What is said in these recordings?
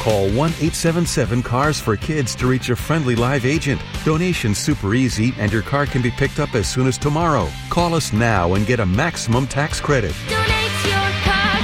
Call 1-877-CARS-FOR-KIDS to reach a friendly live agent. Donation's super easy and your car can be picked up as soon as tomorrow. Call us now and get a maximum tax credit. Donate your car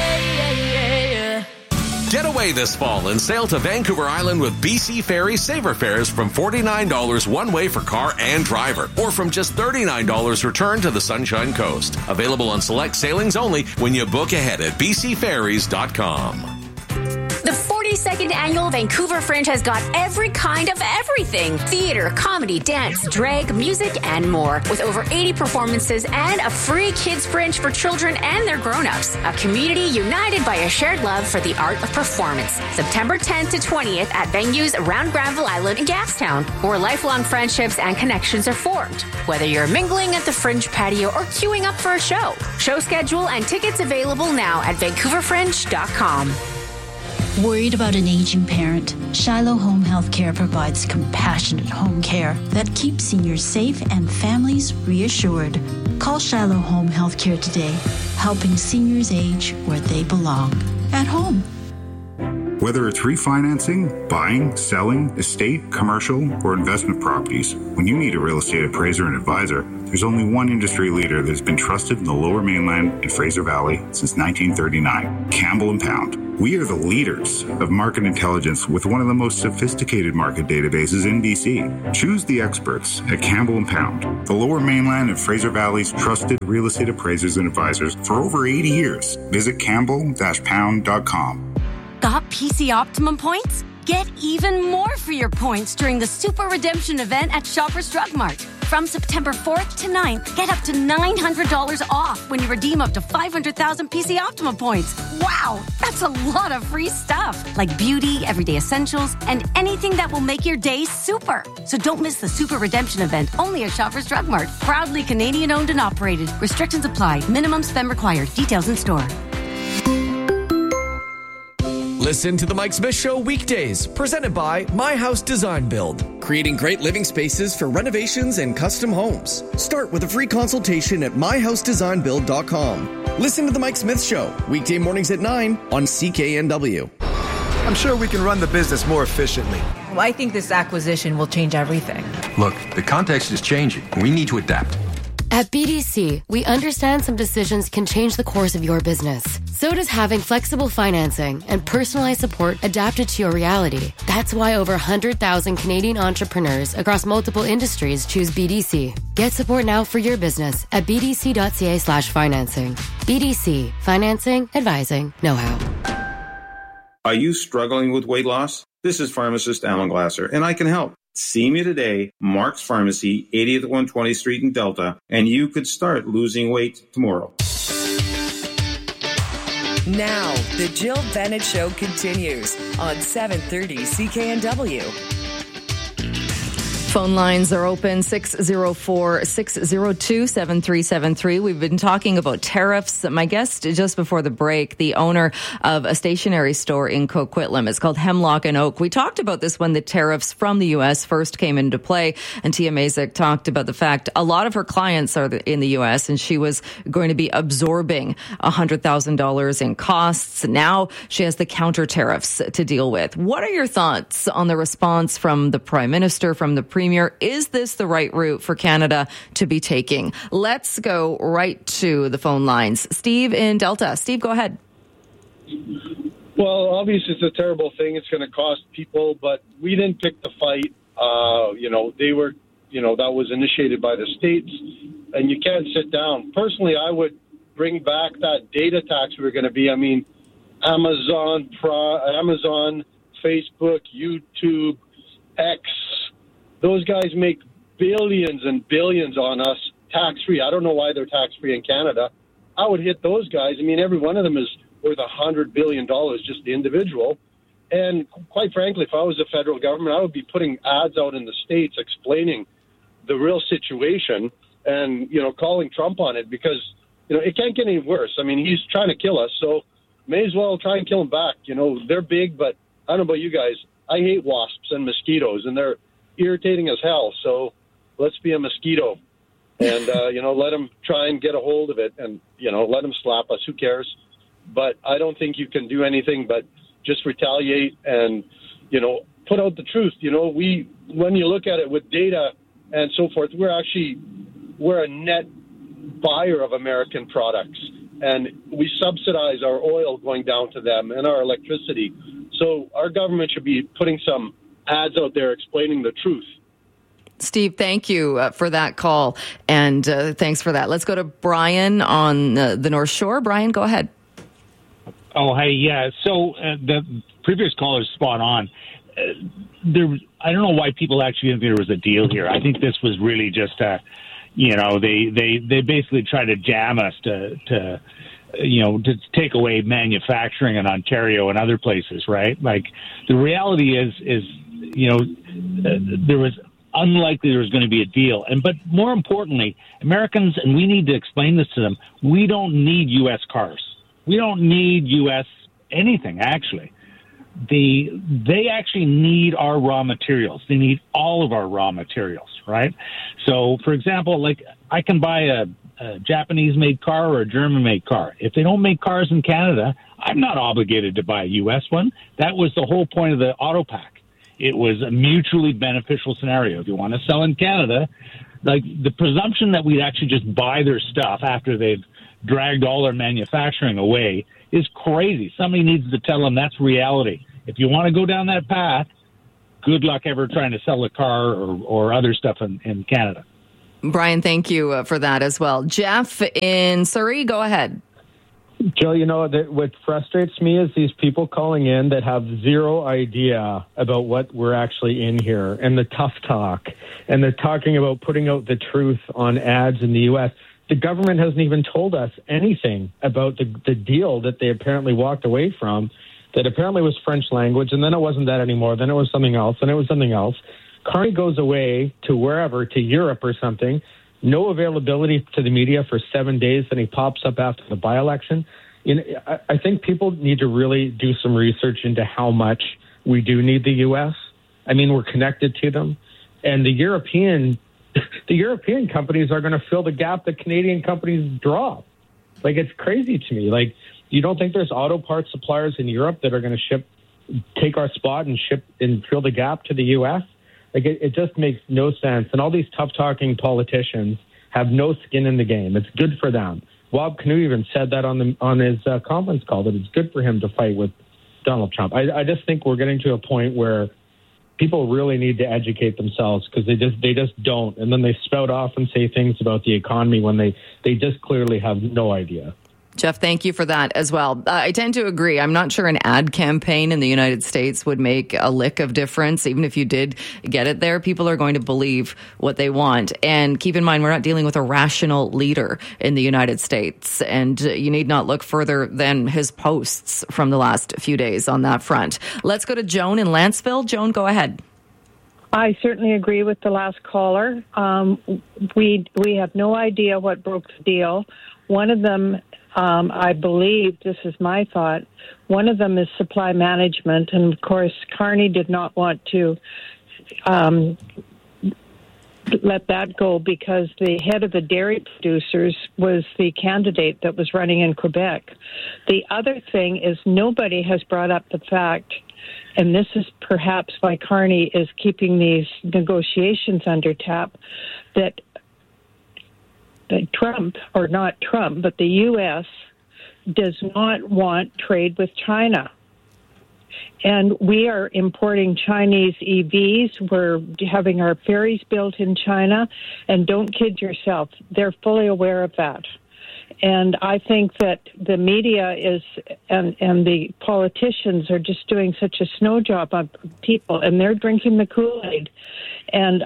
today. Get away this fall and sail to Vancouver Island with BC Ferry Saver Fares from $49 one way for car and driver, or from just $39 return to the Sunshine Coast. Available on select sailings only when you book ahead at bcferries.com. The 42nd Annual Vancouver Fringe has got every kind of everything. Theater, comedy, dance, drag, music, and more. With over 80 performances and a free kids fringe for children and their grown-ups. A community united by a shared love for the art of performance. September 10th to 20th at venues around Granville Island and Gastown, where lifelong friendships and connections are formed. Whether you're mingling at the Fringe patio or queuing up for a show. Show schedule and tickets available now at vancouverfringe.com. Worried about an aging parent? Shiloh Home Health Care provides compassionate home care that keeps seniors safe and families reassured. Call Shiloh Home Health Care today, helping seniors age where they belong, at home. Whether it's refinancing, buying, selling, estate, commercial, or investment properties, when you need a real estate appraiser and advisor, there's only one industry leader that's been trusted in the Lower Mainland and Fraser Valley since 1939, Campbell & Pound. We are the leaders of market intelligence with one of the most sophisticated market databases in BC. Choose the experts at Campbell & Pound, the Lower Mainland and Fraser Valley's trusted real estate appraisers and advisors for over 80 years. Visit campbell-pound.com. Got PC Optimum points? Get even more for your points during the Super Redemption event at Shoppers Drug Mart. From September 4th to 9th, get up to $900 off when you redeem up to 500,000 PC Optimum points. Wow, that's a lot of free stuff, like beauty, everyday essentials, and anything that will make your day super. So don't miss the Super Redemption event only at Shoppers Drug Mart. Proudly Canadian owned and operated. Restrictions apply. Minimum spend required. Details in store. Listen to The Mike Smith Show weekdays, presented by My House Design Build, creating great living spaces for renovations and custom homes. Start with a free consultation at myhousedesignbuild.com. Listen to The Mike Smith Show, weekday mornings at 9 on CKNW. I'm sure we can run the business more efficiently. Well, I think this acquisition will change everything. Look, the context is changing. We need to adapt. At BDC, we understand some decisions can change the course of your business. So does having flexible financing and personalized support adapted to your reality. That's why over 100,000 Canadian entrepreneurs across multiple industries choose BDC. Get support now for your business at bdc.ca/financing. BDC, financing, advising, know-how. Are you struggling with weight loss? This is pharmacist Alan Glasser, and I can help. See me today, Mark's Pharmacy, 80th 120th Street in Delta, and you could start losing weight tomorrow. Now, the Jill Bennett Show continues on 730 CKNW. Phone lines are open, 604-602-7373. We've been talking about tariffs. My guest just before the break, the owner of a stationery store in Coquitlam. It's called Hemlock and Oak. We talked about this when the tariffs from the U.S. first came into play, and Tia Mazik talked about the fact a lot of her clients are in the U.S., and she was going to be absorbing $100,000 in costs. Now she has the counter tariffs to deal with. What are your thoughts on the response from the Prime Minister, from the Premier? Is this the right route for Canada to be taking? Let's go right to the phone lines. Steve in Delta. Steve, go ahead. Well, obviously it's a terrible thing. It's going to cost people, but we didn't pick the fight. That was initiated by the states, and you can't sit down. Personally, I would bring back that data tax we were going to be. I mean, Amazon, Facebook, YouTube, X, those guys make billions and billions on us tax-free. I don't know why they're tax-free in Canada. I would hit those guys. I mean, every one of them is worth $100 billion, just the individual. And quite frankly, if I was the federal government, I would be putting ads out in the States explaining the real situation and, calling Trump on it because, it can't get any worse. I mean, he's trying to kill us, so may as well try and kill him back. They're big, but I don't know about you guys. I hate wasps and mosquitoes, and they're irritating as hell. So let's be a mosquito and, let them try and get a hold of it and, let them slap us. Who cares? But I don't think you can do anything but just retaliate and, put out the truth. When you look at it with data and so forth, we're a net buyer of American products, and we subsidize our oil going down to them and our electricity. So our government should be putting some ads out there explaining the truth. Steve, thank you for that call, and thanks for that. Let's go to Brian on the North Shore. Brian, go ahead. Oh, hey, yeah. So the previous caller is spot on. I don't know why people actually think there was a deal here. I think this was really just they basically tried to jam us to take away manufacturing in Ontario and other places, right? Like, the reality is there was unlikely there was going to be a deal. But more importantly, Americans, and we need to explain this to them, we don't need U.S. cars. We don't need U.S. anything, actually. They actually need our raw materials. They need all of our raw materials, right? So, for example, like, I can buy a Japanese-made car or a German-made car. If they don't make cars in Canada, I'm not obligated to buy a U.S. one. That was the whole point of the auto pack. It was a mutually beneficial scenario. If you want to sell in Canada, like, the presumption that we'd actually just buy their stuff after they've dragged all their manufacturing away is crazy. Somebody needs to tell them that's reality. If you want to go down that path, good luck ever trying to sell a car or other stuff in Canada. Brian, thank you for that as well. Jeff in Surrey, go ahead. Jill, what frustrates me is these people calling in that have zero idea about what we're actually in here, and the tough talk, and they're talking about putting out the truth on ads in the U.S. The government hasn't even told us anything about the deal that they apparently walked away from, that apparently was French language, and then it wasn't that anymore, then it was something else, and it was something else. Carney goes away to wherever, to Europe or something, no availability to the media for 7 days, then he pops up after the by-election. I think people need to really do some research into how much we do need the U.S. I mean, we're connected to them, and the European companies are going to fill the gap that Canadian companies drop. Like, it's crazy to me. Like, you don't think there's auto parts suppliers in Europe that are going to take our spot and ship and fill the gap to the U.S.? Like, it just makes no sense. And all these tough-talking politicians have no skin in the game. It's good for them. Bob Canute even said that on his conference call, that it's good for him to fight with Donald Trump. I just think we're getting to a point where people really need to educate themselves, because they just don't. And then they spout off and say things about the economy when they just clearly have no idea. Jeff, thank you for that as well. I tend to agree. I'm not sure an ad campaign in the United States would make a lick of difference. Even if you did get it there, people are going to believe what they want. And keep in mind, we're not dealing with a rational leader in the United States. And you need not look further than his posts from the last few days on that front. Let's go to Joan in Lanceville. Joan, go ahead. I certainly agree with the last caller. We have no idea what broke the deal. One of them, I believe, this is my thought, one of them is supply management. And, of course, Carney did not want to let that go, because the head of the dairy producers was the candidate that was running in Quebec. The other thing is, nobody has brought up the fact, and this is perhaps why Carney is keeping these negotiations under tap, that Trump, or not Trump, but the U.S. does not want trade with China. And we are importing Chinese EVs. We're having our ferries built in China. And don't kid yourself, they're fully aware of that. And I think that the media is and the politicians are just doing such a snow job on people, and they're drinking the Kool-Aid. And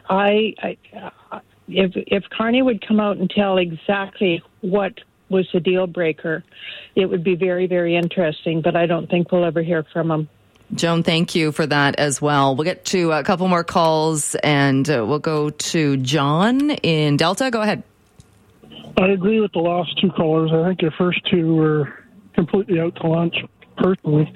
if Carney would come out and tell exactly what was the deal breaker, it would be very, very interesting. But I don't think we'll ever hear from him. Joan, thank you for that as well. We'll get to a couple more calls, and we'll go to John in Delta. Go ahead. I agree with the last two callers. I think your first two were completely out to lunch, personally.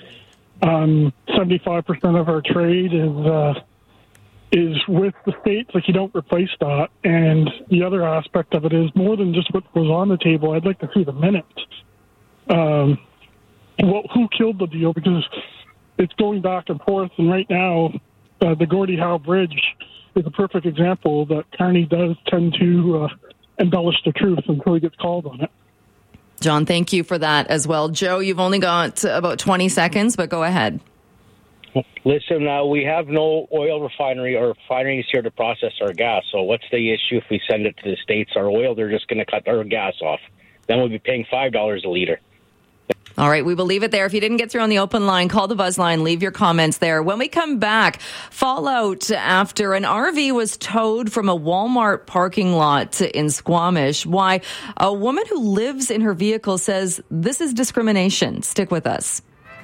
75% of our trade is with the States. Like, you don't replace that. And the other aspect of it is more than just what was on the table. I'd like to see the minutes. Who killed the deal? Because it's going back and forth. And right now, the Gordie Howe Bridge is a perfect example that Carney does tend to embellish the truth until he gets called on it. John, thank you for that as well. Joe, you've only got about 20 seconds, but go ahead. Listen, we have no oil refinery or refineries here to process our gas. So what's the issue if we send it to the States? Our oil, they're just going to cut our gas off. Then we'll be paying $5 a liter. All right, we will leave it there. If you didn't get through on the open line, call the buzz line, leave your comments there. When we come back, fallout after an RV was towed from a Walmart parking lot in Squamish. Why a woman who lives in her vehicle says this is discrimination. Stick with us.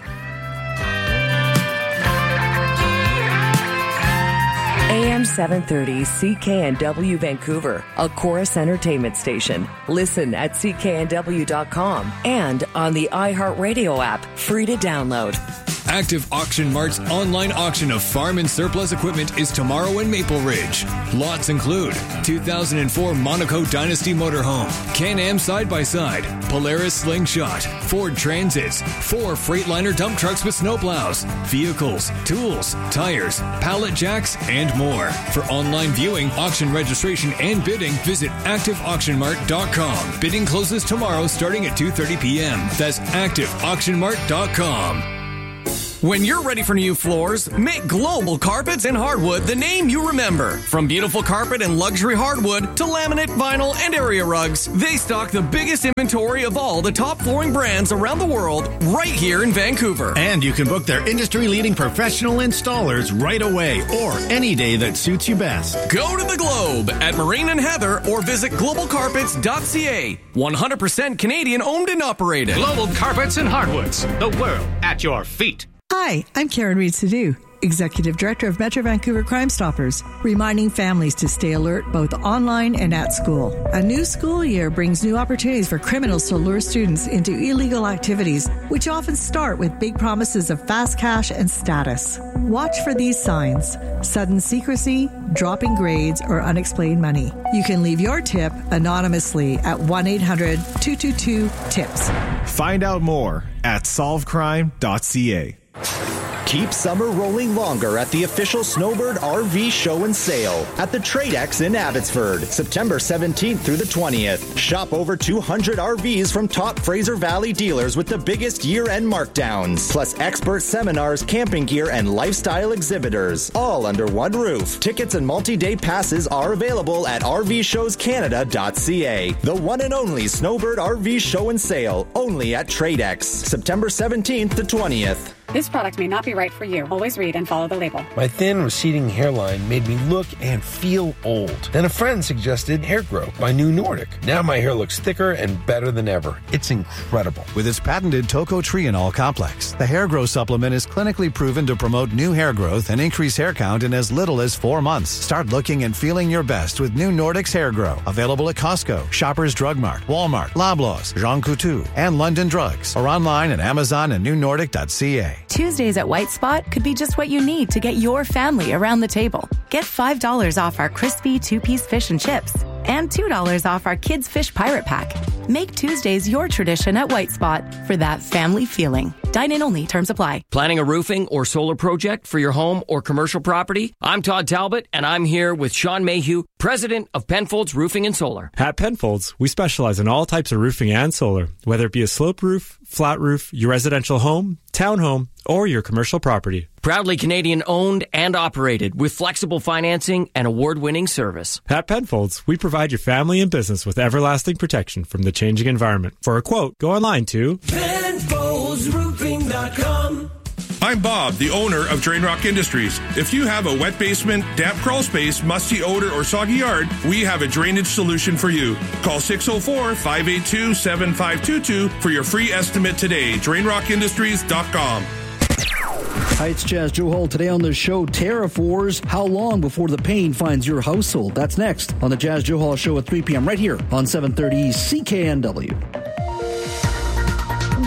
AM 730 CKNW Vancouver, a Chorus Entertainment station. Listen at cknw.com and on the iHeartRadio app, free to download. Active Auction Mart's online auction of farm and surplus equipment is tomorrow in Maple Ridge. Lots include 2004 Monaco Dynasty motorhome, Can-Am side-by-side, Polaris Slingshot, Ford Transits, 4 Freightliner dump trucks with snowplows, vehicles, tools, tires, pallet jacks, and more. For online viewing, auction registration, and bidding, visit ActiveAuctionMart.com. Bidding closes tomorrow starting at 2:30 p.m. That's ActiveAuctionMart.com. When you're ready for new floors, make Global Carpets and Hardwood the name you remember. From beautiful carpet and luxury hardwood to laminate, vinyl, and area rugs, they stock the biggest inventory of all the top flooring brands around the world right here in Vancouver. And you can book their industry-leading professional installers right away or any day that suits you best. Go to the Globe at Marine and Heather or visit globalcarpets.ca. 100% Canadian owned and operated. Global Carpets and Hardwoods, the world at your feet. Hi, I'm Karen Reed-Sadu, Executive Director of Metro Vancouver Crime Stoppers, reminding families to stay alert both online and at school. A new school year brings new opportunities for criminals to lure students into illegal activities, which often start with big promises of fast cash and status. Watch for these signs: sudden secrecy, dropping grades, or unexplained money. You can leave your tip anonymously at 1-800-222-TIPS. Find out more at solvecrime.ca. Keep summer rolling longer at the official Snowbird RV Show and Sale at the Tradex in Abbotsford, September 17th through the 20th. Shop over 200 RVs from top Fraser Valley dealers with the biggest year-end markdowns, plus expert seminars, camping gear, and lifestyle exhibitors, all under one roof. Tickets and multi-day passes are available at rvshowscanada.ca. The one and only Snowbird RV Show and Sale, only at Tradex, September 17th to 20th. This product may not be right for you. Always read and follow the label. My thin, receding hairline made me look and feel old. Then a friend suggested Hair Grow by New Nordic. Now my hair looks thicker and better than ever. It's incredible. With its patented tocotrienol complex, the Hair Grow supplement is clinically proven to promote new hair growth and increase hair count in as little as 4 months. Start looking and feeling your best with New Nordic's Hair Grow. Available at Costco, Shoppers Drug Mart, Walmart, Loblaws, Jean Coutu, and London Drugs. Or online at Amazon and newnordic.ca. Tuesdays at White Spot could be just what you need to get your family around the table. Get $5 off our crispy 2-piece fish and chips and $2 off our Kids Fish Pirate Pack. Make Tuesdays your tradition at White Spot for that family feeling. Dine-in only. Terms apply. Planning a roofing or solar project for your home or commercial property? I'm Todd Talbot, and I'm here with Sean Mayhew, president of Penfolds Roofing and Solar. At Penfolds, we specialize in all types of roofing and solar, whether it be a sloped roof, flat roof, your residential home, townhome, or your commercial property. Proudly Canadian owned and operated with flexible financing and award-winning service. At Penfolds, we provide your family and business with everlasting protection from the changing environment. For a quote, go online to PenfoldsRoofing.com. I'm Bob, the owner of Drain Rock Industries. If you have a wet basement, damp crawl space, musty odor, or soggy yard, we have a drainage solution for you. Call 604-582-7522 for your free estimate today. DrainRockIndustries.com. Hi, it's Jazz Joe Hall. Today on the show, tariff wars. How long before the pain finds your household? That's next on the Jazz Joe Hall Show at 3 p.m. right here on 730 CKNW.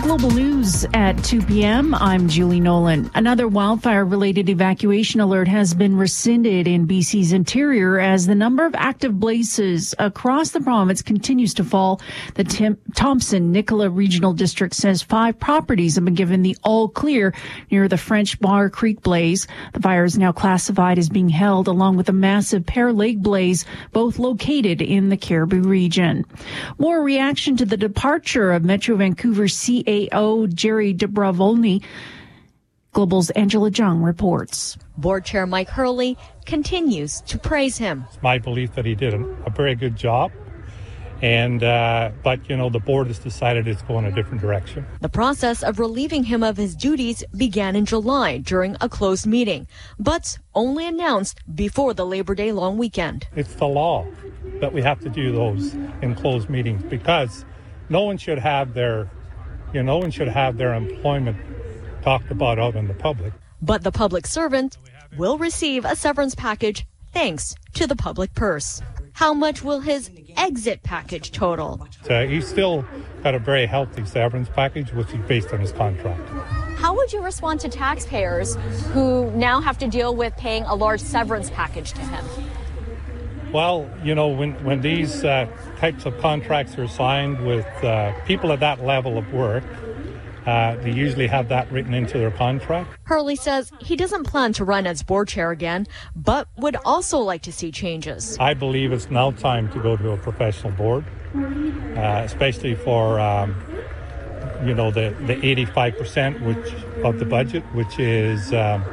Global News at 2 p.m. I'm Julie Nolan. Another wildfire-related evacuation alert has been rescinded in BC's interior as the number of active blazes across the province continues to fall. The Thompson-Nicola Regional District says 5 properties have been given the all-clear near the French Bar Creek blaze. The fire is now classified as being held along with a massive Pear Lake blaze, both located in the Caribou region. More reaction to the departure of Metro Vancouver CAO Jerry Dobrovolny. Global's Angela Jung reports. Board Chair Mike Hurley continues to praise him. It's my belief that he did a very good job. And, but, the board has decided it's going a different direction. The process of relieving him of his duties began in July during a closed meeting, but only announced before the Labor Day long weekend. It's the law that we have to do those in closed meetings because no one should have their employment talked about out in the public. But the public servant will receive a severance package thanks to the public purse. How much will his exit package total? He's still got a very healthy severance package, which is based on his contract. How would you respond to taxpayers who now have to deal with paying a large severance package to him? Well, when these types of contracts are signed with people at that level of work, they usually have that written into their contract. Hurley says he doesn't plan to run as board chair again, but would also like to see changes. I believe it's now time to go to a professional board, especially for the 85% of the budget, which is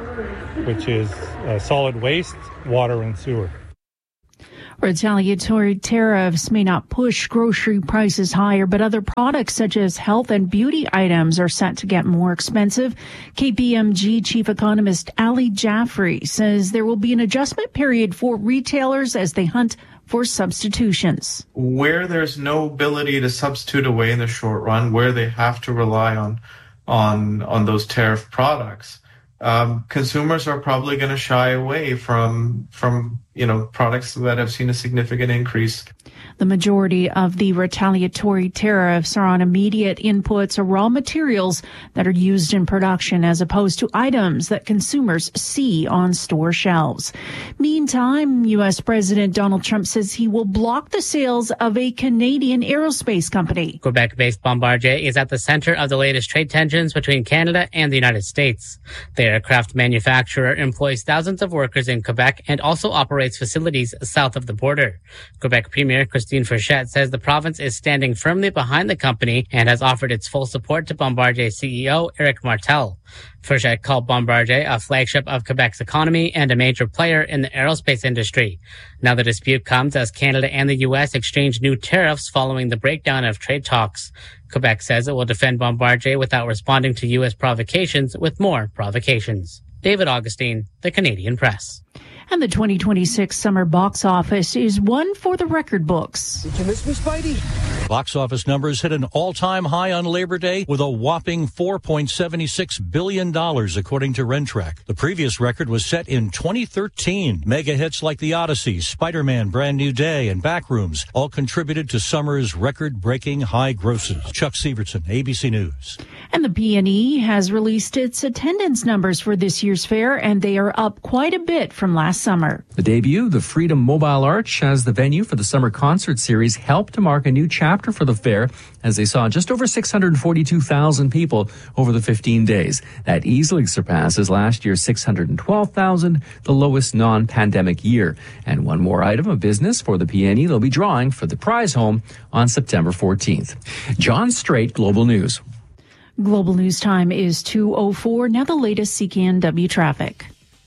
solid waste, water, and sewer. Retaliatory tariffs may not push grocery prices higher, but other products such as health and beauty items are set to get more expensive. KPMG Chief Economist Ali Jaffrey says there will be an adjustment period for retailers as they hunt for substitutions. Where there's no ability to substitute away in the short run, where they have to rely on those tariff products, consumers are probably going to shy away from products that have seen a significant increase. The majority of the retaliatory tariffs are on immediate inputs or raw materials that are used in production as opposed to items that consumers see on store shelves. Meantime, U.S. President Donald Trump says he will block the sales of a Canadian aerospace company. Quebec-based Bombardier is at the center of the latest trade tensions between Canada and the United States. The aircraft manufacturer employs thousands of workers in Quebec and also operates facilities south of the border. Quebec Premier Christine Frechette says the province is standing firmly behind the company and has offered its full support to Bombardier CEO Éric Martel. Frechette called Bombardier a flagship of Quebec's economy and a major player in the aerospace industry. Now the dispute comes as Canada and the U.S. exchange new tariffs following the breakdown of trade talks. Quebec says it will defend Bombardier without responding to U.S. provocations with more provocations. David Augustine, The Canadian Press. And the 2026 summer box office is one for the record books. Did you miss me, Spidey? Box office numbers hit an all-time high on Labor Day with a whopping $4.76 billion, according to Rentrack. The previous record was set in 2013. Mega hits like The Odyssey, Spider-Man, Brand New Day, and Backrooms all contributed to summer's record-breaking high grosses. Chuck Severson, ABC News. And the PNE has released its attendance numbers for this year's fair, and they are up quite a bit from last summer. The debut, the Freedom Mobile Arch, as the venue for the summer concert series, helped to mark a new chapter for the fair as they saw just over 642,000 people over the 15 days. That easily surpasses last year's 612,000, the lowest non-pandemic year. And one more item of business for the PNE they'll be drawing for the prize home on September 14th. John Strait, Global News. Global News time is 2:04. Now the latest CKNW traffic.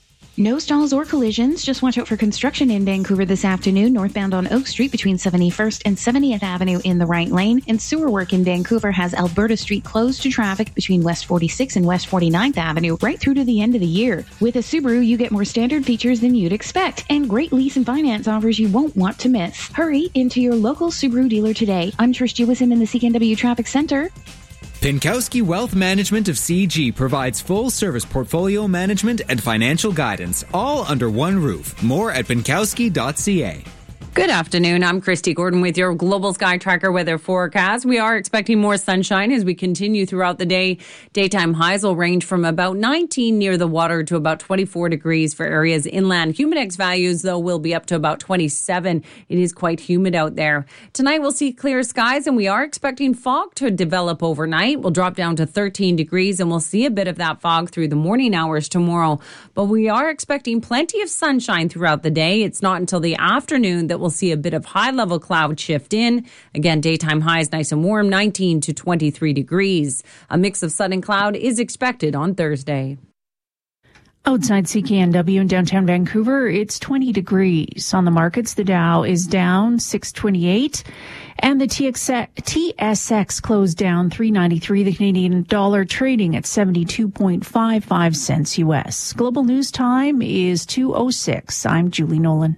No stalls or collisions. Just watch out for construction in Vancouver this afternoon, northbound on Oak Street between 71st and 70th Avenue in the right lane. And sewer work in Vancouver has Alberta Street closed to traffic between West 46th and West 49th Avenue right through to the end of the year. With a Subaru, you get more standard features than you'd expect and great lease and finance offers you won't want to miss. Hurry into your local Subaru dealer today. I'm Trish Jewison in the CKNW Traffic Center. Pinkowski Wealth Management of CG provides full-service portfolio management and financial guidance, all under one roof. More at pinkowski.ca. Good afternoon. I'm Christy Gordon with your Global Sky Tracker weather forecast. We are expecting more sunshine as we continue throughout the day. Daytime highs will range from about 19 near the water to about 24 degrees for areas inland. Humidex values, though, will be up to about 27. It is quite humid out there. Tonight, we'll see clear skies, and we are expecting fog to develop overnight. We'll drop down to 13 degrees, and we'll see a bit of that fog through the morning hours tomorrow. But we are expecting plenty of sunshine throughout the day. It's not until the afternoon that we'll see a bit of high-level cloud shift in. Again, daytime highs nice and warm, 19 to 23 degrees. A mix of sun and cloud is expected on Thursday. Outside CKNW in downtown Vancouver, it's 20 degrees. On the markets, the Dow is down 628, and the TSX closed down 393. The Canadian dollar trading at 72.55 cents U.S. Global news time is 2:06. I'm Julie Nolan.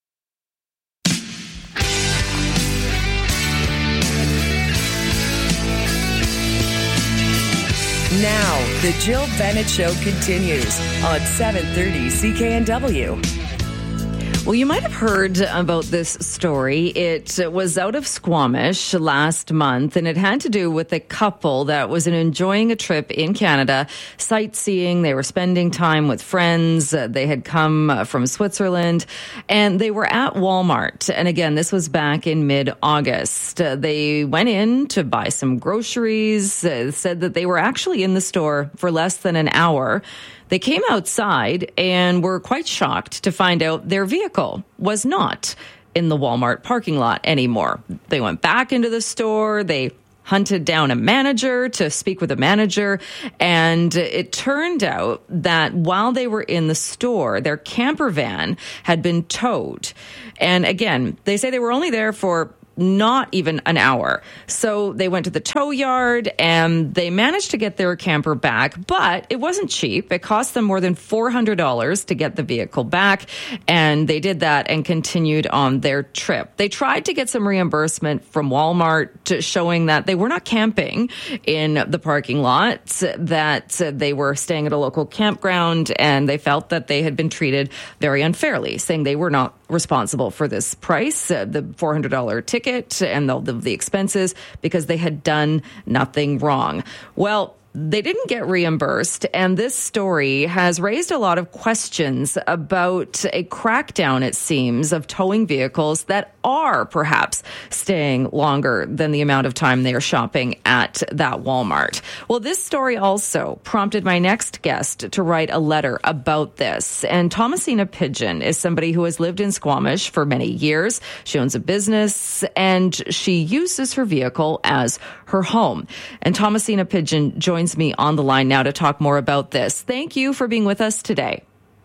Now, the Jill Bennett Show continues on 730 CKNW. Well, you might have heard about this story. It was out of Squamish last month, and it had to do with a couple that was enjoying a trip in Canada, sightseeing. They were spending time with friends. They had come from Switzerland, and they were at Walmart. And again, this was back in mid-August. They went in to buy some groceries, said that they were actually in the store for less than an hour. They came outside and were quite shocked to find out their vehicle was not in the Walmart parking lot anymore. They went back into the store. They hunted down a manager to speak with a manager. And it turned out that while they were in the store, their camper van had been towed. And again, they say they were only there for not even an hour. So they went to the tow yard and they managed to get their camper back, but it wasn't cheap. It cost them more than $400 to get the vehicle back. And they did that and continued on their trip. They tried to get some reimbursement from Walmart showing that they were not camping in the parking lot, that they were staying at a local campground, and they felt that they had been treated very unfairly, saying they were not responsible for this price, the $400 ticket and the expenses, because they had done nothing wrong. Well, they didn't get reimbursed, and this story has raised a lot of questions about a crackdown, it seems, of towing vehicles that are perhaps staying longer than the amount of time they are shopping at that Walmart. Well, this story also prompted my next guest to write a letter about this. And Thomasina Pigeon is somebody who has lived in Squamish for many years. She owns a business, and she uses her vehicle as her home. And Thomasina Pigeon joins me on the line now to talk more about this. Thank you for being with us today.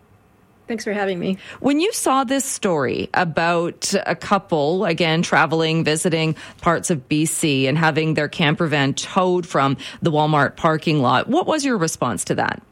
Thanks for having me. When you saw this story about a couple, again, traveling, visiting parts of BC and having their camper van towed from the Walmart parking lot, what was your response to that?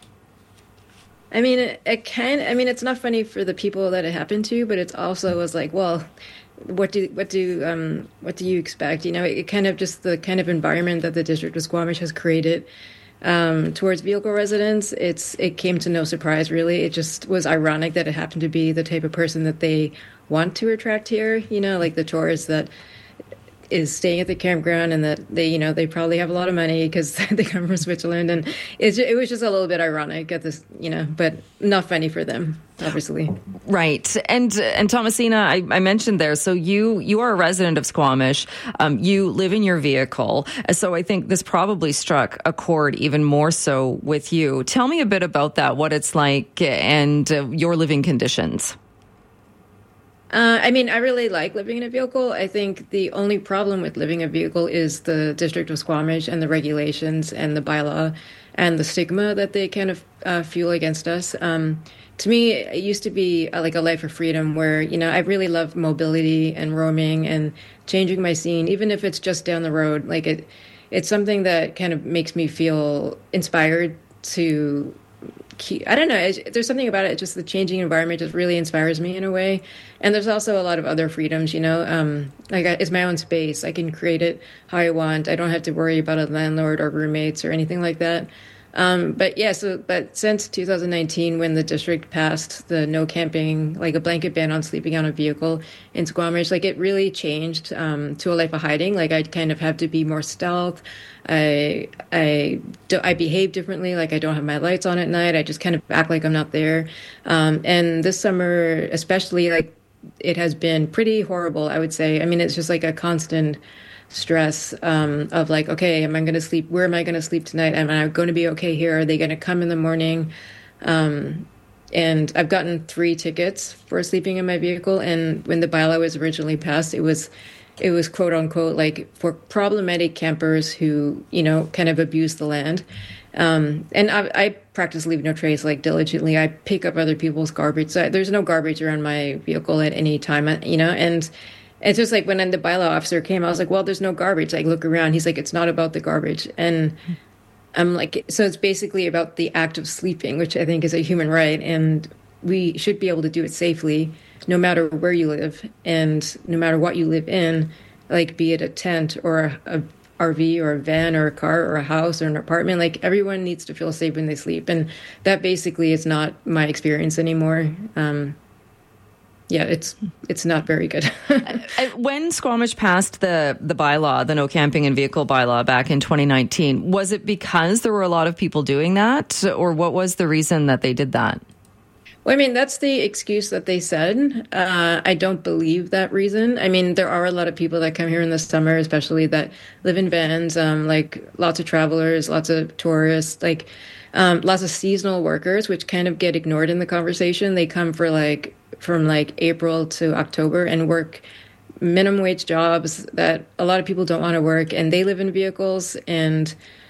I mean, it's not funny for the people that it happened to, but it's also was like, well, what do you expect? You know, it kind of just the kind of environment that the District of Squamish has created towards vehicle residents. It came to no surprise, really. It just was ironic that it happened to be the type of person that they want to attract here. You know, like the tourist that is staying at the campground, and that they probably have a lot of money because they come from Switzerland, and it was just a little bit ironic at this, but not funny for them, obviously. Right. And Thomasina, I mentioned there, so you are a resident of Squamish. You live in your vehicle. So I think this probably struck a chord even more so with you. Tell me a bit about that, what it's like and your living conditions. I really like living in a vehicle. I think the only problem with living in a vehicle is the District of Squamish and the regulations and the bylaw and the stigma that they kind of fuel against us. To me, it used to be like a life of freedom where, I really love mobility and roaming and changing my scene, even if it's just down the road. Like it's something that kind of makes me feel inspired to I don't know. There's something about it. Just the changing environment just really inspires me in a way. And there's also a lot of other freedoms, it's my own space. I can create it how I want. I don't have to worry about a landlord or roommates or anything like that. But since 2019, when the district passed the no camping, like a blanket ban on sleeping on a vehicle in Squamish, like it really changed to a life of hiding. Like I kind of have to be more stealth. I behave differently. Like I don't have my lights on at night. I just kind of act like I'm not there. And this summer, especially, like it has been pretty horrible, I would say. I mean, it's just like a constant stress of like, okay, am I going to sleep? Where am I going to sleep tonight? Am I going to be okay here? Are they going to come in the morning? And I've gotten 3 tickets for sleeping in my vehicle. And when the bylaw was originally passed, it was quote unquote like for problematic campers who, you know, kind of abuse the land. And I practice leave no trace like diligently. I pick up other people's garbage. So there's no garbage around my vehicle at any time, you know, and it's just like when the bylaw officer came, I was like, well, there's no garbage. Like, look around. He's like, it's not about the garbage. And I'm like, so it's basically about the act of sleeping, which I think is a human right. And we should be able to do it safely, no matter where you live and no matter what you live in, like be it a tent or a RV or a van or a car or a house or an apartment. Like everyone needs to feel safe when they sleep. And that basically is not my experience anymore. Yeah, it's not very good. When Squamish passed the bylaw, the no camping in vehicle bylaw back in 2019, was it because there were a lot of people doing that, or what was the reason that they did that? Well, I mean, that's the excuse that they said. I don't believe that reason. I mean, there are a lot of people that come here in the summer, especially that live in vans, like lots of travelers, lots of tourists, like lots of seasonal workers, which kind of get ignored in the conversation. They come for from April to October and work minimum wage jobs that a lot of people don't want to work, and they live in vehicles. And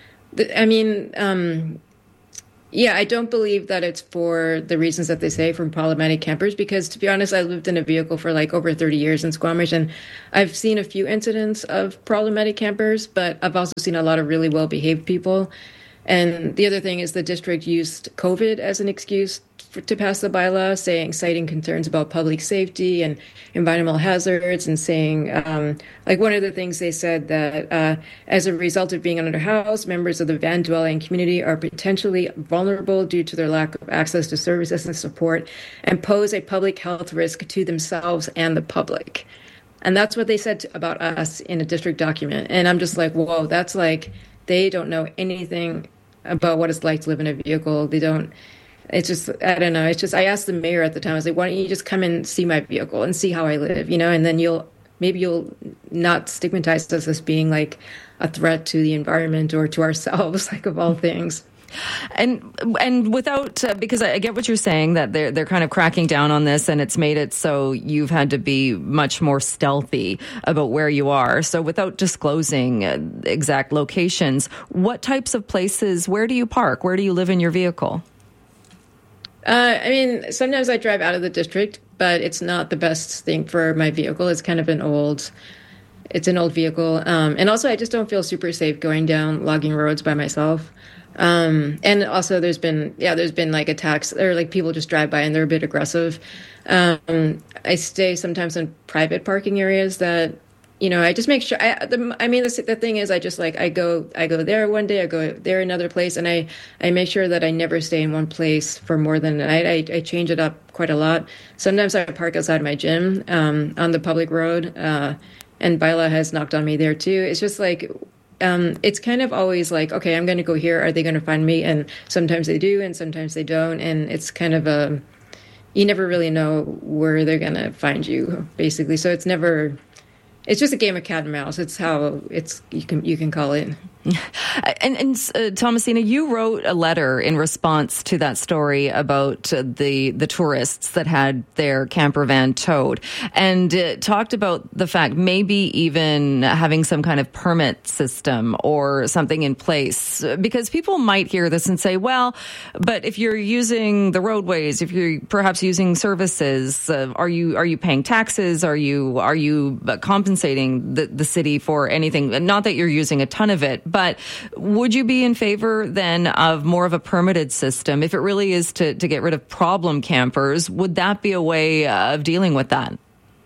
I don't believe that it's for the reasons that they say from problematic campers, because to be honest, I lived in a vehicle for like over 30 years in Squamish, and I've seen a few incidents of problematic campers, but I've also seen a lot of really well-behaved people. And the other thing is the district used COVID as an excuse to pass the bylaw, citing concerns about public safety and environmental hazards, and saying, one of the things they said that as a result of being under house, members of the van dwelling community are potentially vulnerable due to their lack of access to services and support, and pose a public health risk to themselves and the public. And that's what they said about us in a district document. And I'm just like, whoa, that's like, they don't know anything about what it's like to live in a vehicle. They don't. It's just, I don't know. It's just, I asked the mayor at the time, I was like, why don't you just come and see my vehicle and see how I live, you know, and then you'll not stigmatize us as being like a threat to the environment or to ourselves, like of all things. And without, because I get what you're saying, that they're kind of cracking down on this, and it's made it so you've had to be much more stealthy about where you are. So without disclosing exact locations, what types of places, where do you park? Where do you live in your vehicle? I mean, sometimes I drive out of the district, but it's not the best thing for my vehicle. It's kind of an old vehicle. And also I just don't feel super safe going down logging roads by myself. And also there's been like attacks, or like people just drive by and they're a bit aggressive. I stay sometimes in private parking areas that, you know, I just make sure. The thing is, I just like I go there one day, I go there another place, and I make sure that I never stay in one place for more than a night. I change it up quite a lot. Sometimes I park outside my gym on the public road, and bylaw has knocked on me there too. It's just like it's kind of always like, okay, I'm going to go here. Are they going to find me? And sometimes they do, and sometimes they don't. And it's kind of you never really know where they're going to find you, basically. So it's just a game of cat and mouse. It's how you can call it. And Thomasina, you wrote a letter in response to that story about the tourists that had their camper van towed, and talked about the fact maybe even having some kind of permit system or something in place, because people might hear this and say, well, but if you're using the roadways, if you're perhaps using services, are you paying taxes? Are you compensating the city for anything? Not that you're using a ton of it, but would you be in favor then of more of a permitted system? If it really is to get rid of problem campers, would that be a way of dealing with that?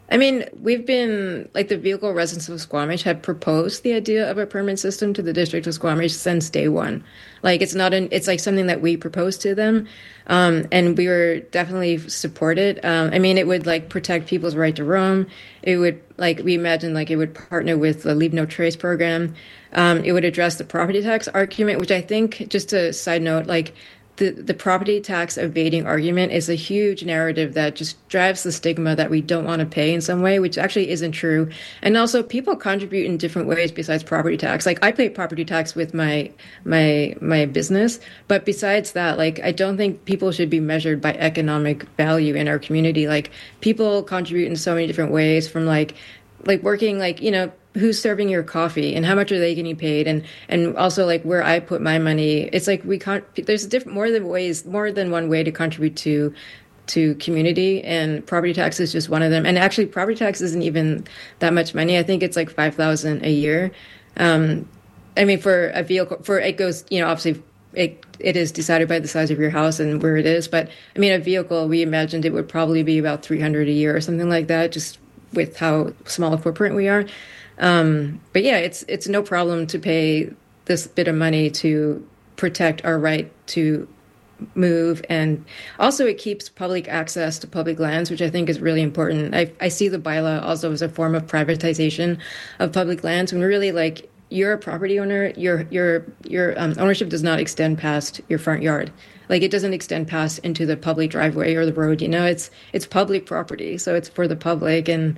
I mean, we've been, like, the vehicle residents of Squamish have proposed the idea of a permit system to the district of Squamish since day one. Like, it's like something that we proposed to them, and we were definitely supported. I mean, it would, like, protect people's right to roam. It would, like, we imagine, like, it would partner with the Leave No Trace program. It would address the property tax argument, which I think, just a side note, like, the property tax evading argument is a huge narrative that just drives the stigma that we don't want to pay in some way, which actually isn't true. And also, people contribute in different ways besides property tax. Like, I pay property tax with my business, but besides that, like, I don't think people should be measured by economic value in our community. Like, people contribute in so many different ways, from like working, like, you know, who's serving your coffee and how much are they getting paid, and also, like, where I put my money. It's like there's more than one way to contribute to community, and property tax is just one of them. And actually, property tax isn't even that much money. I think it's like $5,000 a year. I mean, for a vehicle, it goes, you know, obviously it is decided by the size of your house and where it is. But I mean, a vehicle, we imagined it would probably be about $300 a year or something like that, just with how small a footprint we are. But yeah, it's no problem to pay this bit of money to protect our right to move. And also, it keeps public access to public lands, which I think is really important. I see the bylaw also as a form of privatization of public lands, when really, like, you're a property owner, your ownership does not extend past your front yard. Like, it doesn't extend past into the public driveway or the road. You know, it's public property, so it's for the public. And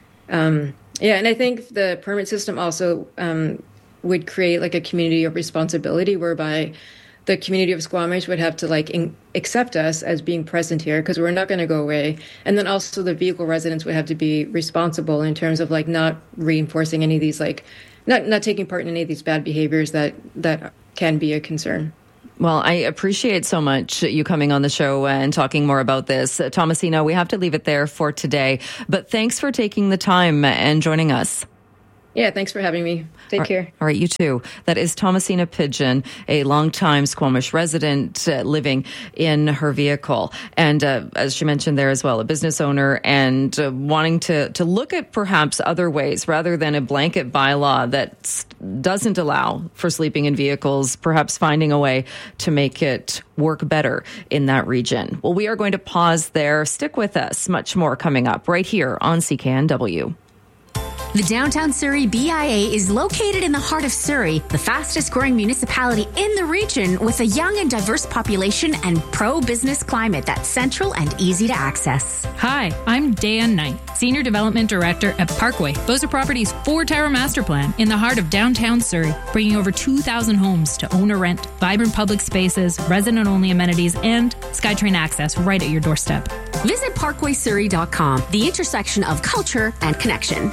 yeah, and I think the permit system also would create, like, a community of responsibility, whereby the community of Squamish would have to, like, accept us as being present here, because we're not going to go away. And then also the vehicle residents would have to be responsible in terms of, like, not reinforcing any of these, like, not taking part in any of these bad behaviors that can be a concern. Well, I appreciate so much you coming on the show and talking more about this. Thomasina, we have to leave it there for today, but thanks for taking the time and joining us. Yeah, thanks for having me. Take care. All right, you too. That is Thomasina Pidgeon, a longtime Squamish resident living in her vehicle. And as she mentioned there as well, a business owner, and wanting to look at perhaps other ways rather than a blanket bylaw that doesn't allow for sleeping in vehicles, perhaps finding a way to make it work better in that region. Well, we are going to pause there. Stick with us. Much more coming up right here on CKNW. The Downtown Surrey BIA is located in the heart of Surrey, the fastest growing municipality in the region, with a young and diverse population and pro-business climate that's central and easy to access. Hi, I'm Dan Knight, Senior Development Director at Parkway, Boza Properties 4-Tower Master Plan in the heart of downtown Surrey, bringing over 2,000 homes to own or rent, vibrant public spaces, resident-only amenities, and SkyTrain access right at your doorstep. Visit parkwaysurrey.com, the intersection of culture and connection.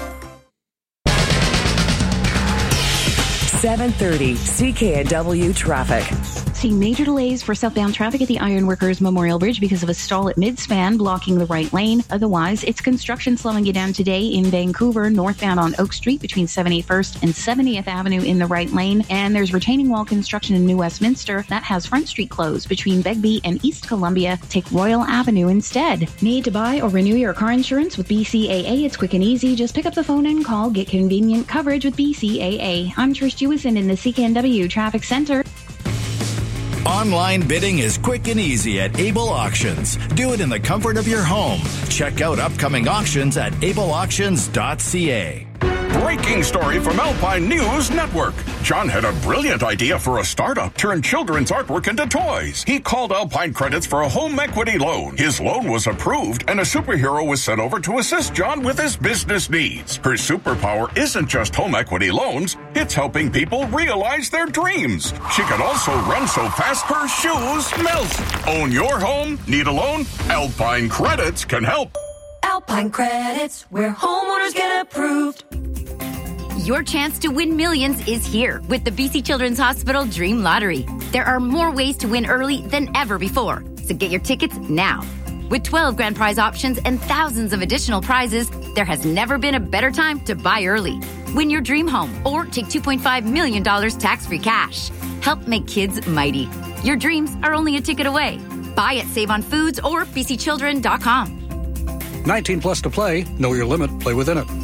7:30 CKNW traffic. Seeing major delays for southbound traffic at the Ironworkers Memorial Bridge because of a stall at Midspan blocking the right lane. Otherwise, it's construction slowing you down today in Vancouver, northbound on Oak Street between 71st and 70th Avenue in the right lane. And there's retaining wall construction in New Westminster that has Front Street closed between Begbie and East Columbia. Take Royal Avenue instead. Need to buy or renew your car insurance with BCAA? It's quick and easy. Just pick up the phone and call. Get convenient coverage with BCAA. I'm Trish Jewison in the CKNW Traffic Center. Online bidding is quick and easy at Able Auctions. Do it in the comfort of your home. Check out upcoming auctions at ableauctions.ca. Breaking story from Alpine News Network. John had a brilliant idea for a startup, turn children's artwork into toys. He called Alpine Credits for a home equity loan. His loan was approved, and a superhero was sent over to assist John with his business needs. Her superpower isn't just home equity loans, it's helping people realize their dreams. She can also run so fast her shoes melt. Own your home? Need a loan? Alpine Credits can help. Alpine Credits, where homeowners get approved. Your chance to win millions is here with the BC Children's Hospital Dream Lottery. There are more ways to win early than ever before, so get your tickets now. With 12 grand prize options and thousands of additional prizes, there has never been a better time to buy early. Win your dream home or take $2.5 million tax-free cash. Help make kids mighty. Your dreams are only a ticket away. Buy at Save on Foods or bcchildren.com. 19 plus to play. Know your limit. Play within it.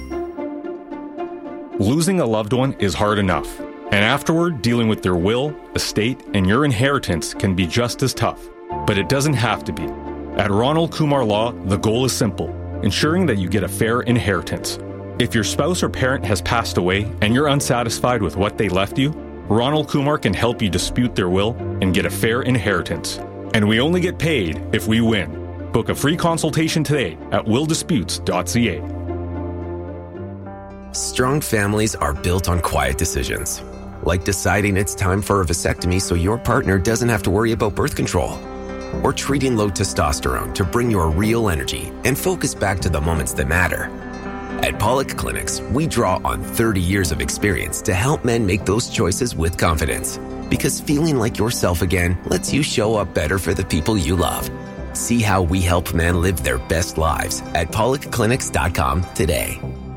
Losing a loved one is hard enough. And afterward, dealing with their will, estate, and your inheritance can be just as tough. But it doesn't have to be. At Ronald Kumar Law, the goal is simple: ensuring that you get a fair inheritance. If your spouse or parent has passed away and you're unsatisfied with what they left you, Ronald Kumar can help you dispute their will and get a fair inheritance. And we only get paid if we win. Book a free consultation today at willdisputes.ca. Strong families are built on quiet decisions, like deciding it's time for a vasectomy so your partner doesn't have to worry about birth control, or treating low testosterone to bring your real energy and focus back to the moments that matter. At Pollock Clinics, we draw on 30 years of experience to help men make those choices with confidence. Because feeling like yourself again lets you show up better for the people you love. See how we help men live their best lives at PollockClinics.com today.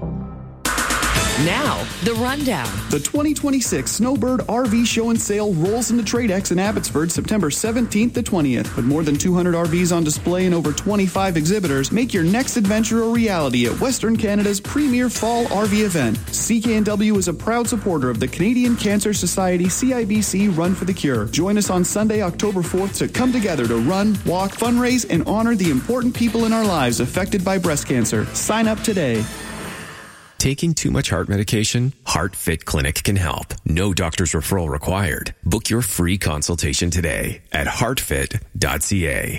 Now, the rundown. The 2026 Snowbird RV Show and Sale rolls into TradeX in Abbotsford September 17th to 20th. With more than 200 RVs on display and over 25 exhibitors, make your next adventure a reality at Western Canada's premier fall RV event. CKNW is a proud supporter of the Canadian Cancer Society CIBC Run for the Cure. Join us on Sunday, October 4th to come together to run, walk, fundraise, and honor the important people in our lives affected by breast cancer. Sign up today. Taking too much heart medication? HeartFit Clinic can help. No doctor's referral required. Book your free consultation today at heartfit.ca.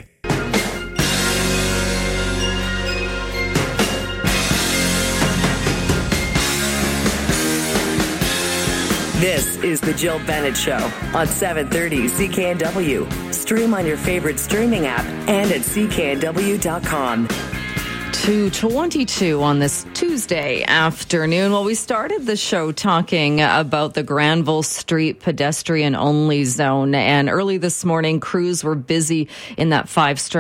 This is the Jill Bennett Show on 730 CKNW. Stream on your favorite streaming app and at CKNW.com. 2:22 on this Tuesday afternoon. Well, we started the show talking about the Granville Street pedestrian-only zone, and early this morning, crews were busy in that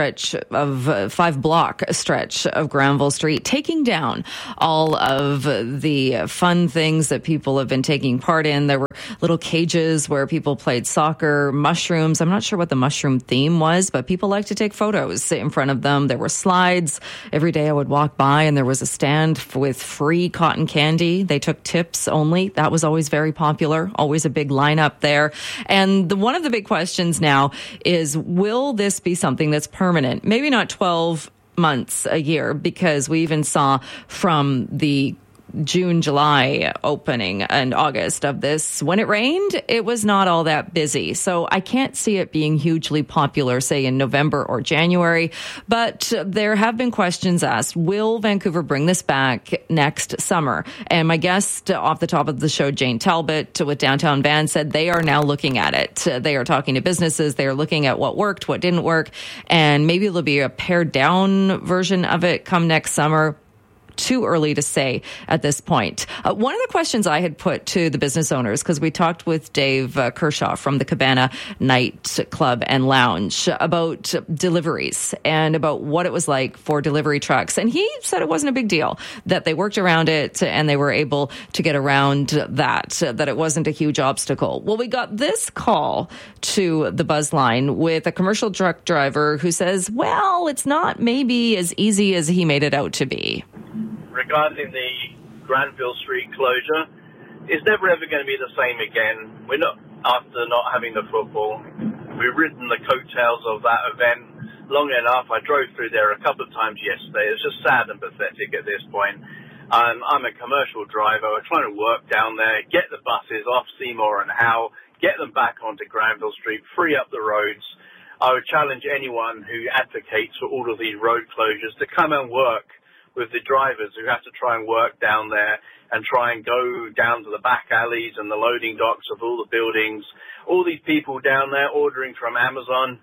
five-block stretch of Granville Street, taking down all of the fun things that people have been taking part in. There were little cages where people played soccer, mushrooms. I'm not sure what the mushroom theme was, but people like to take photos in front of them. There were slides. Every day I would walk by and there was a stand with free cotton candy. They took tips only. That was always very popular, always a big lineup there. And one of the big questions now is, will this be something that's permanent? Maybe not 12 months a year, because we even saw from the June, July opening and August of this, when it rained, it was not all that busy. So I can't see it being hugely popular, say in November or January. But there have been questions asked, will Vancouver bring this back next summer? And my guest off the top of the show, Jane Talbot with Downtown Van, said they are now looking at it. They are talking to businesses. They are looking at what worked, what didn't work. And maybe there'll be a pared down version of it come next summer. Too early to say at this point. One of the questions I had put to the business owners, because we talked with Dave Kershaw from the Cabana Night Club and Lounge about deliveries and about what it was like for delivery trucks. And he said it wasn't a big deal, that they worked around it and they were able to get around that it wasn't a huge obstacle. Well, we got this call to the buzz line with a commercial truck driver who says, well, it's not maybe as easy as he made it out to be. Regarding the Granville Street closure, it's never ever going to be the same again. We're not, after not having the football, we've ridden the coattails of that event long enough. I drove through there a couple of times yesterday. It's just sad and pathetic at this point. I'm a commercial driver. We're trying to work down there, get the buses off Seymour and Howe, get them back onto Granville Street, free up the roads. I would challenge anyone who advocates for all of these road closures to come and work with the drivers who have to try and work down there and try and go down to the back alleys and the loading docks of all the buildings. All these people down there ordering from Amazon,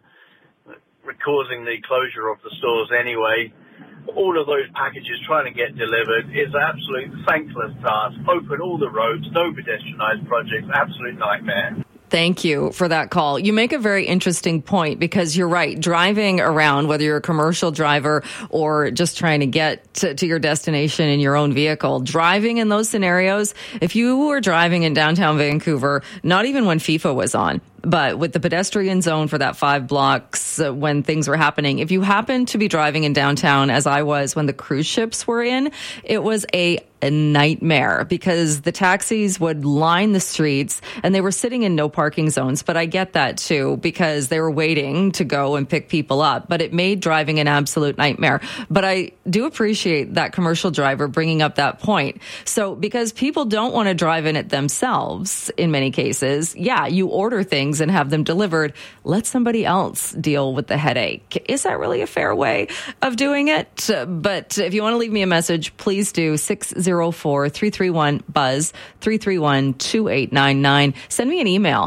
causing the closure of the stores anyway. All of those packages trying to get delivered is an absolute thankless task. Open all the roads, no pedestrianised projects, absolute nightmare. Thank you for that call. You make a very interesting point, because you're right. Driving around, whether you're a commercial driver or just trying to get to your destination in your own vehicle, driving in those scenarios, if you were driving in downtown Vancouver, not even when FIFA was on, But with the pedestrian zone for that 5 blocks when things were happening, if you happen to be driving in downtown, as I was when the cruise ships were in, it was a nightmare because the taxis would line the streets and they were sitting in no parking zones. But I get that too because they were waiting to go and pick people up. But it made driving an absolute nightmare. But I do appreciate that commercial driver bringing up that point. So because people don't want to drive in it themselves in many cases, yeah, you order things and have them delivered. Let somebody else deal with the headache. Is that really a fair way of doing it? But if you want to leave me a message, please do 604-331-BUZZ, 331-2899. Send me an email,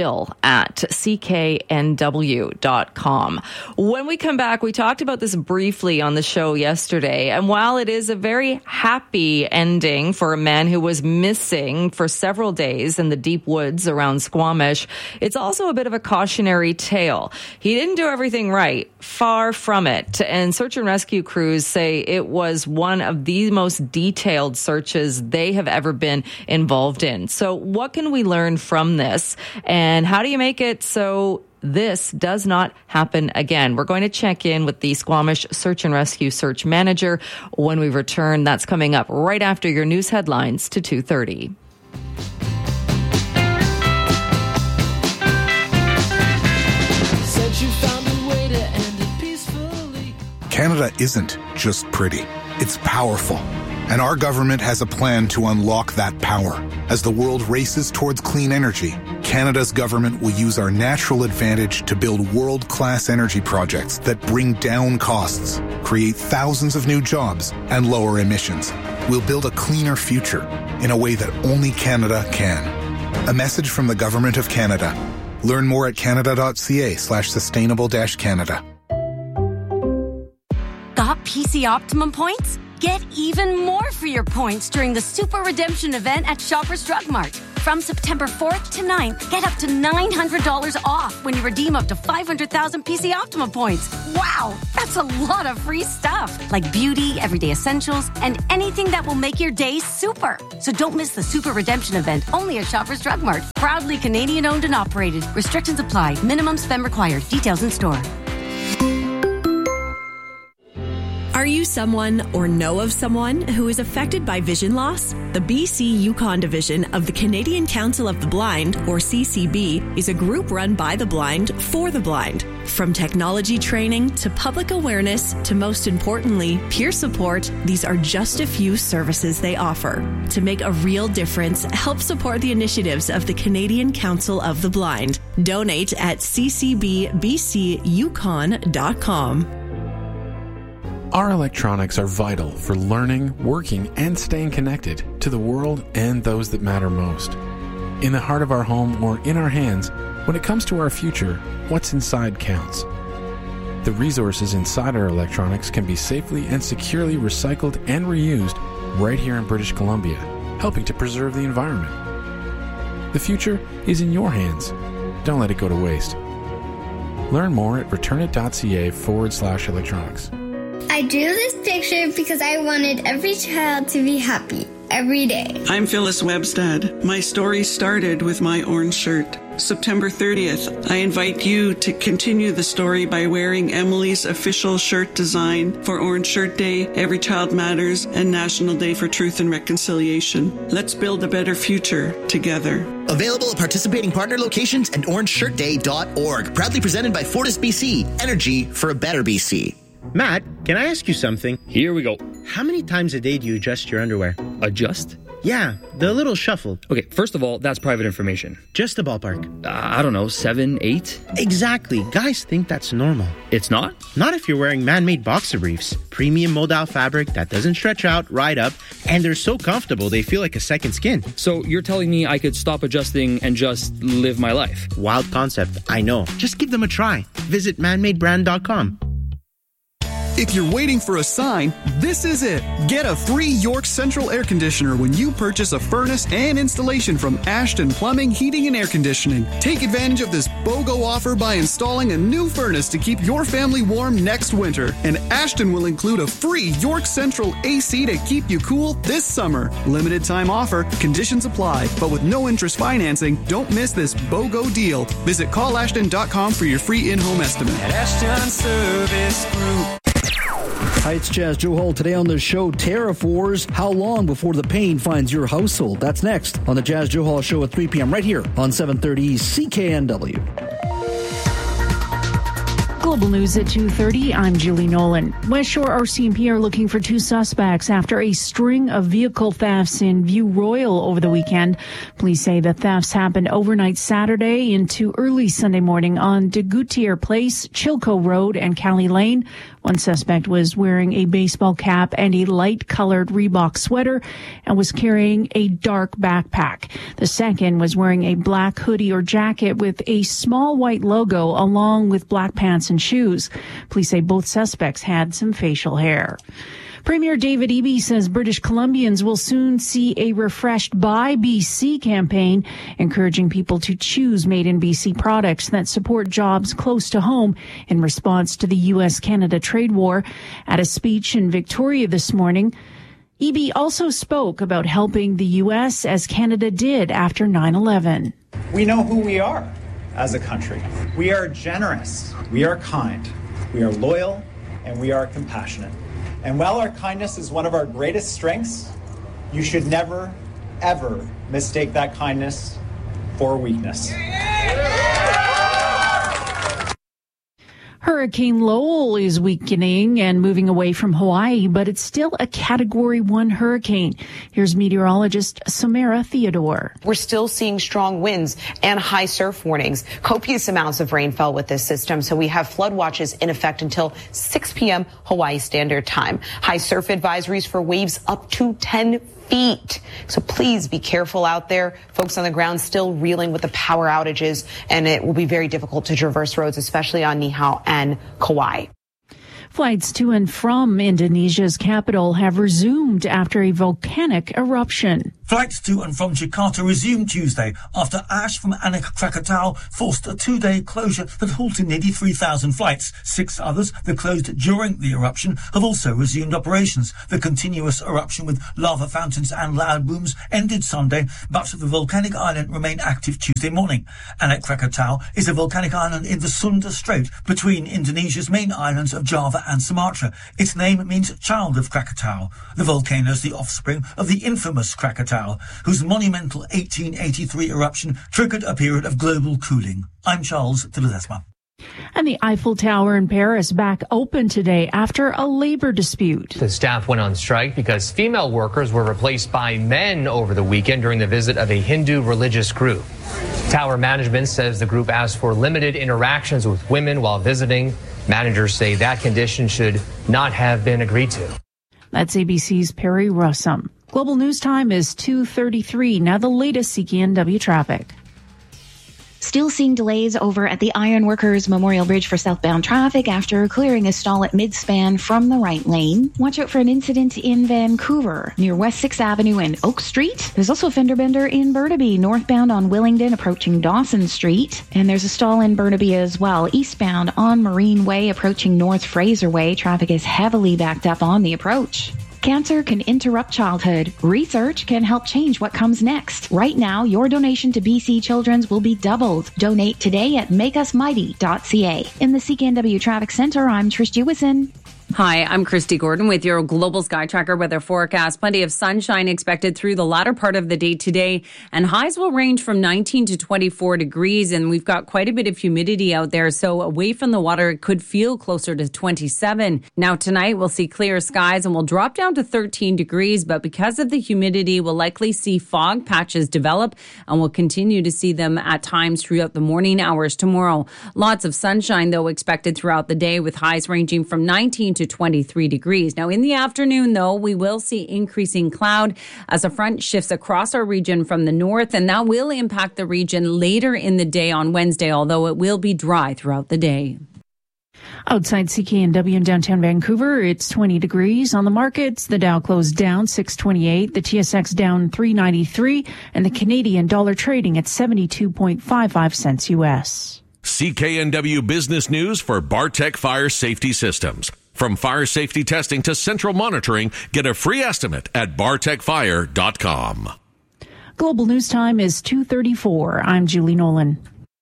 jill@cknw.com. When we come back, we talked about this briefly on the show yesterday. And while it is a very happy ending for a man who was missing for several days in the deep woods around Squamish, it's also a bit of a cautionary tale. He didn't do everything right. Far from it. And search and rescue crews say it was one of the most detailed searches they have ever been involved in. So what can we learn from this? And how do you make it so this does not happen again? We're going to check in with the Squamish Search and Rescue Search Manager when we return. That's coming up right after your news headlines to 2:30. Canada isn't just pretty. It's powerful. And our government has a plan to unlock that power. As the world races towards clean energy, Canada's government will use our natural advantage to build world-class energy projects that bring down costs, create thousands of new jobs, and lower emissions. We'll build a cleaner future in a way that only Canada can. A message from the Government of Canada. Learn more at canada.ca/sustainable-Canada. Got PC Optimum points? Get even more for your points during the Super Redemption event at Shoppers Drug Mart. From September 4th to 9th, get up to $900 off when you redeem up to 500,000 PC Optimum points. Wow, that's a lot of free stuff, like beauty, everyday essentials, and anything that will make your day super. So don't miss the Super Redemption event only at Shoppers Drug Mart. Proudly Canadian owned and operated. Restrictions apply. Minimum spend required. Details in store. Are you someone or know of someone who is affected by vision loss? The BC Yukon Division of the Canadian Council of the Blind, or CCB, is a group run by the blind for the blind. From technology training to public awareness to, most importantly, peer support, these are just a few services they offer. To make a real difference, help support the initiatives of the Canadian Council of the Blind. Donate at ccbbcyukon.com. Our electronics are vital for learning, working, and staying connected to the world and those that matter most. In the heart of our home or in our hands, when it comes to our future, what's inside counts. The resources inside our electronics can be safely and securely recycled and reused right here in British Columbia, helping to preserve the environment. The future is in your hands. Don't let it go to waste. Learn more at returnit.ca/electronics. I drew this picture because I wanted every child to be happy every day. I'm Phyllis Webstad. My story started with my orange shirt. September 30th, I invite you to continue the story by wearing Emily's official shirt design for Orange Shirt Day, Every Child Matters, and National Day for Truth and Reconciliation. Let's build a better future together. Available at participating partner locations and orangeshirtday.org. Proudly presented by Fortis BC. Energy for a better BC. Matt, can I ask you something? Here we go. How many times a day do you adjust your underwear? Adjust? Yeah, the little shuffle. Okay, first of all, that's private information. Just a ballpark. I don't know, 7, 8? Exactly. Guys think that's normal. It's not? Not if you're wearing man-made boxer briefs. Premium modal fabric that doesn't stretch out, right up, and they're so comfortable they feel like a second skin. So you're telling me I could stop adjusting and just live my life? Wild concept, I know. Just give them a try. Visit manmadebrand.com. If you're waiting for a sign, this is it. Get a free York Central air conditioner when you purchase a furnace and installation from Ashton Plumbing, Heating, and Air Conditioning. Take advantage of this BOGO offer by installing a new furnace to keep your family warm next winter. And Ashton will include a free York Central AC to keep you cool this summer. Limited time offer, conditions apply, but with no interest financing, don't miss this BOGO deal. Visit callashton.com for your free in-home estimate. At Ashton Service Group. Hi, it's Jazz Joe Hall. Today on the show, tariff wars. How long before the pain finds your household? That's next on the Jazz Joe Hall Show at 3 p.m. right here on 730 CKNW. Global News at 2:30. I'm Julie Nolan. West Shore RCMP are looking for 2 suspects after a string of vehicle thefts in View Royal over the weekend. Police say the thefts happened overnight Saturday into early Sunday morning on De Goutier Place, Chilco Road, and Cali Lane. One suspect was wearing a baseball cap and a light-colored Reebok sweater and was carrying a dark backpack. The second was wearing a black hoodie or jacket with a small white logo along with black pants and shoes. Police say both suspects had some facial hair. Premier David Eby says British Columbians will soon see a refreshed Buy BC campaign, encouraging people to choose made in BC products that support jobs close to home in response to the U.S.-Canada trade war. At a speech in Victoria this morning, Eby also spoke about helping the U.S. as Canada did after 9/11. We know who we are as a country. We are generous, we are kind, we are loyal, and we are compassionate. And while our kindness is one of our greatest strengths, you should never, ever mistake that kindness for weakness. Hurricane Lowell is weakening and moving away from Hawaii, but it's still a Category 1 hurricane. Here's meteorologist Samara Theodore. We're still seeing strong winds and high surf warnings. Copious amounts of rain fell with this system, so we have flood watches in effect until 6 p.m. Hawaii Standard Time. High surf advisories for waves up to 10 feet. So please be careful out there. Folks on the ground still reeling with the power outages, and it will be very difficult to traverse roads, especially on Niihau and Kauai. Flights to and from Indonesia's capital have resumed after a volcanic eruption. Flights to and from Jakarta resumed Tuesday after ash from Anak Krakatau forced a 2-day closure that halted nearly 3,000 flights. 6 others that closed during the eruption have also resumed operations. The continuous eruption with lava fountains and loud booms ended Sunday, but the volcanic island remained active Tuesday morning. Anak Krakatau is a volcanic island in the Sunda Strait between Indonesia's main islands of Java and Sumatra. Its name means child of Krakatau. The volcano is the offspring of the infamous Krakatau, whose monumental 1883 eruption triggered a period of global cooling. I'm Charles de Ledesma. And the Eiffel Tower in Paris back open today after a labor dispute. The staff went on strike because female workers were replaced by men over the weekend during the visit of a Hindu religious group. Tower management says the group asked for limited interactions with women while visiting. Managers say that condition should not have been agreed to. That's ABC's Perry Russum. Global News Time is 2:33. Now the latest CKNW traffic. Still seeing delays over at the Ironworkers Memorial Bridge for southbound traffic after clearing a stall at mid-span from the right lane. Watch out for an incident in Vancouver near West 6th Avenue and Oak Street. There's also a fender bender in Burnaby, northbound on Willingdon approaching Dawson Street. And there's a stall in Burnaby as well, eastbound on Marine Way approaching North Fraser Way. Traffic is heavily backed up on the approach. Cancer can interrupt childhood. Research can help change what comes next. Right now, your donation to BC Children's will be doubled. Donate today at makeusmighty.ca. In the CKNW Traffic Center, I'm Trish Jewison. Hi, I'm Christy Gordon with your Global Sky Tracker weather forecast. Plenty of sunshine expected through the latter part of the day today, and highs will range from 19 to 24 degrees, and we've got quite a bit of humidity out there, so away from the water, it could feel closer to 27. Now tonight, we'll see clear skies, and we'll drop down to 13 degrees, but because of the humidity, we'll likely see fog patches develop, and we'll continue to see them at times throughout the morning hours tomorrow. Lots of sunshine, though, expected throughout the day, with highs ranging from 19 to 23 degrees. Now, in the afternoon, though, we will see increasing cloud as a front shifts across our region from the north, and that will impact the region later in the day on Wednesday, although it will be dry throughout the day. Outside CKNW in downtown Vancouver, it's 20 degrees. On the markets, the Dow closed down 628, the TSX down 393, and the Canadian dollar trading at 72.55 cents U.S. CKNW Business News for Bartech Fire Safety Systems. From fire safety testing to central monitoring, get a free estimate at bartechfire.com. Global News Time is 2:34. I'm Julie Nolan.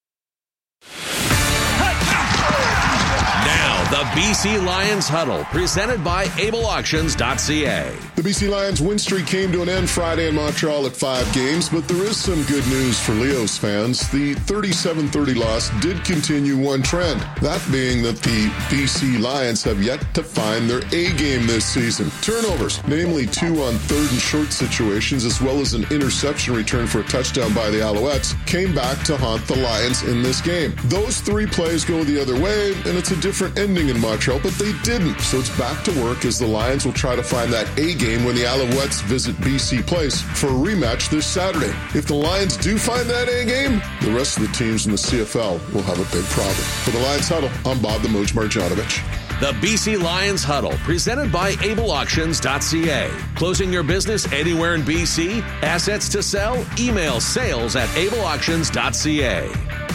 The BC Lions Huddle, presented by AbleAuctions.ca. The BC Lions win streak came to an end Friday in Montreal at 5 games, but there is some good news for Leos fans. The 37-30 loss did continue one trend, that being that the BC Lions have yet to find their A game this season. Turnovers, namely 2 on third and short situations, as well as an interception return for a touchdown by the Alouettes, came back to haunt the Lions in this game. Those 3 plays go the other way, and it's a different ending in Montreal, but they didn't. So it's back to work as the Lions will try to find that A game when the Alouettes visit BC Place for a rematch this Saturday. If the Lions do find that A game, the rest of the teams in the CFL will have a big problem. For the Lions Huddle, I'm Bob the Mooch Marjanovic. The BC Lions Huddle, presented by AbleAuctions.ca. Closing your business anywhere in BC? Assets to sell? Email sales@AbleAuctions.ca.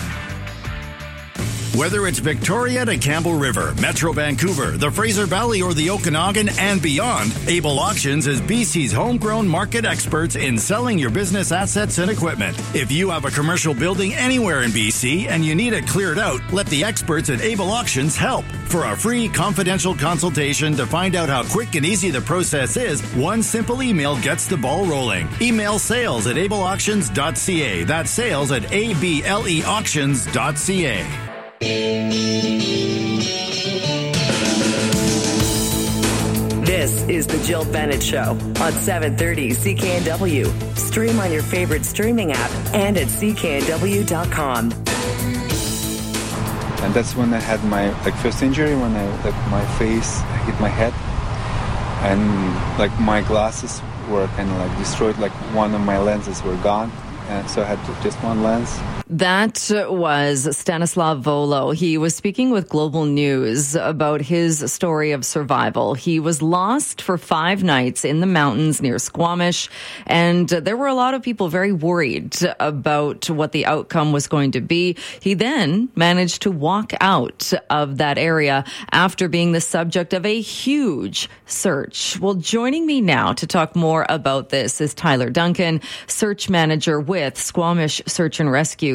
Whether it's Victoria to Campbell River, Metro Vancouver, the Fraser Valley, or the Okanagan and beyond, Able Auctions is BC's homegrown market experts in selling your business assets and equipment. If you have a commercial building anywhere in BC and you need it cleared out, let the experts at Able Auctions help. For a free confidential consultation to find out how quick and easy the process is, one simple email gets the ball rolling. Email sales@ableauctions.ca. That's sales@ableauctions.ca. This is the Jill Bennett Show on 730 CKNW. Stream on your favorite streaming app and at cknw.com. And that's when I had my first injury, when my face hit my head, and my glasses were kind of destroyed. One of my lenses were gone, and so I had just one lens. That was Stanislav Volo. He was speaking with Global News about his story of survival. He was lost for 5 nights in the mountains near Squamish, and there were a lot of people very worried about what the outcome was going to be. He then managed to walk out of that area after being the subject of a huge search. Well, joining me now to talk more about this is Tyler Duncan, search manager with Squamish Search and Rescue.